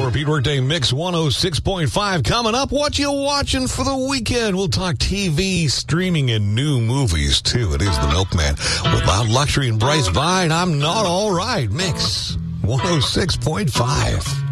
Pete Workday Mix 106.5. Coming up, what you watching for the weekend? We'll talk TV, streaming, and new movies, too. It is the Milkman. With Loud Luxury and Bryce Vine, I'm Not All Right. Mix 106.5.